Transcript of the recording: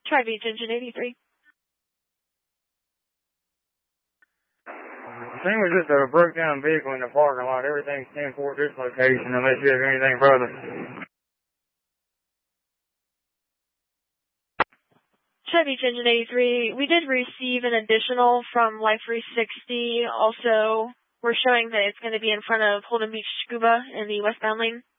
Tri-Beach Engine 83. I think it was just a broke down vehicle in the parking lot. Everything's 10-4 this location unless you have anything further. Tri-Beach Engine 83, we did receive an additional from Life 360. Also, we're showing that it's going to be in front of Holden Beach Scuba in the westbound lane.